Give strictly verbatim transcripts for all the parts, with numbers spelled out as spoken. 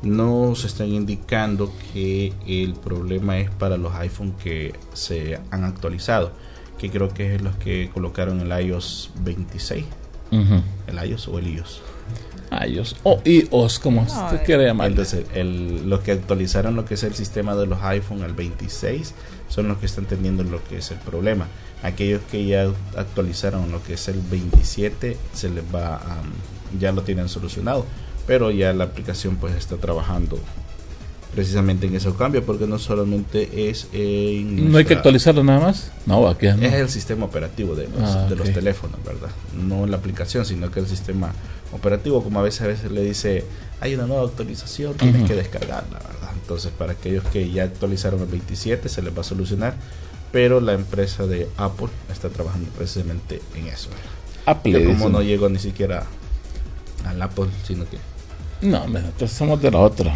nos están indicando que el problema es para los iPhone que se han actualizado, que creo que es los que colocaron el iOS veintiséis. Uh-huh. El iOS o el iOS. iOS o iOS, como no, usted quiere llamar. Entonces, el, los que actualizaron lo que es el sistema de los iPhone al veintiséis son los que están teniendo lo que es el problema. Aquellos que ya actualizaron lo que es el veintisiete se les va a, ya lo tienen solucionado, pero ya la aplicación pues está trabajando precisamente en ese cambio, porque no solamente es en nuestra, no hay que actualizarlo nada más. No, aquí es, no. es el sistema operativo de los, ah, de okay. los teléfonos, ¿verdad? No la aplicación, sino que el sistema operativo, como a veces a veces le dice hay una nueva actualización, tienes uh-huh. que descargarla, ¿verdad? Entonces, para aquellos que ya actualizaron el veintisiete se les va a solucionar, pero la empresa de Apple está trabajando precisamente en eso. Apple, Yo como no llego ni siquiera al Apple, sino que no, nosotros somos de la otra.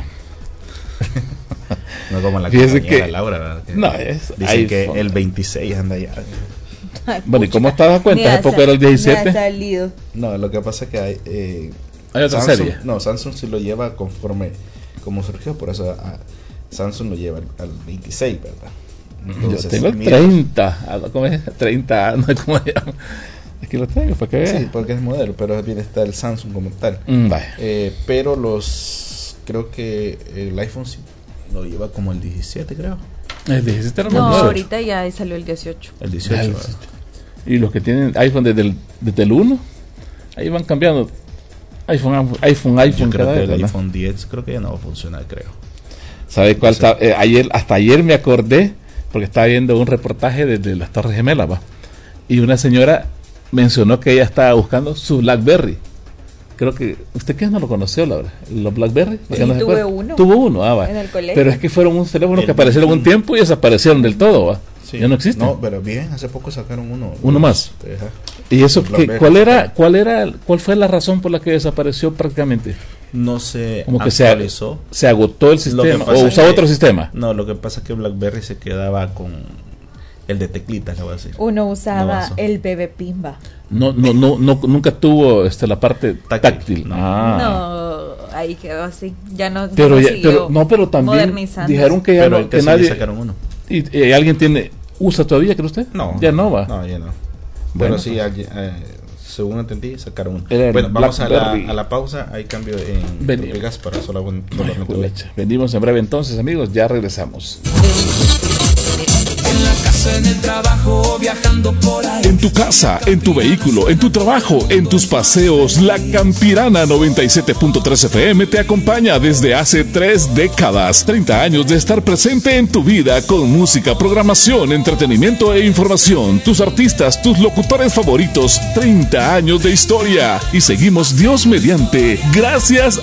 No como la compañera que, Laura, ¿verdad? Que no, es dice iPhone. Que el veintiséis anda ya. Ay, bueno, ¿y cómo te das cuenta? ¿Hace poco era el diecisiete? Ha salido. No, lo que pasa es que hay eh, ¿Hay otra Samsung, serie? No, Samsung sí lo lleva conforme como surgió, por eso a, Samsung lo lleva al, al veintiséis, ¿verdad? Entonces, yo tengo el treinta, ¿cómo es? treinta, no sé cómo se llama. Aquí lo tengo, ¿para qué? Sí, porque es modelo, pero bien está el Samsung como tal. Mm, vaya. Eh, pero los, creo que el iPhone sí lo lleva como el diecisiete, creo. El diecisiete era no, el dieciocho. Ahorita ya salió el dieciocho. El dieciocho. El dieciocho. Y los que tienen iPhone desde el, desde el uno, ahí van cambiando. iPhone, iPhone, iPhone. Yo creo que el vez, iPhone diez creo que ya no va a funcionar, creo. ¿Sabe cuál está? Eh, ayer, hasta ayer me acordé, porque estaba viendo un reportaje desde las Torres Gemelas, ¿va? Y una señora mencionó que ella estaba buscando su BlackBerry. Creo que usted que no lo conoció, Laura, los BlackBerry. Sí, no tuve uno. Tuvo uno, ah, va. En el colegio. Pero es que fueron unos teléfonos el que aparecieron un tiempo y desaparecieron del todo, va. Sí. Ya no existen. No, pero bien, hace poco sacaron uno. Uno más. Ajá. ¿Y eso qué, cuál era, cuál era, cuál fue la razón por la que desapareció prácticamente? No se Como que actualizó. Se, se agotó el sistema o usaba otro sistema. No, lo que pasa es que BlackBerry se quedaba con el de teclitas, le voy a decir. Uno usaba no el bebé pimba. No, no, no, no, nunca tuvo este la parte táctil. táctil. No. Ah. no, ahí quedó así. Ya no. Pero, no, ya, pero no, pero también dijeron que ya pero no, que nadie. Sacaron uno. Y, y alguien tiene usa todavía, ¿cree usted? No. Ya no va. No, ya no. Bueno, pero sí, pues. eh, según entendí, sacaron uno. Era bueno, vamos a la, a la pausa. Hay cambio en Venimos. para solamente. Venimos en breve entonces, amigos. Ya regresamos. En la casa, en el trabajo, viajando por ahí. En tu casa, en tu vehículo, en tu trabajo, en tus paseos, la Campirana noventa y siete punto tres F M te acompaña desde hace tres décadas. treinta años de estar presente en tu vida con música, programación, entretenimiento e información. Tus artistas, tus locutores favoritos. treinta años de historia. Y seguimos Dios mediante. Gracias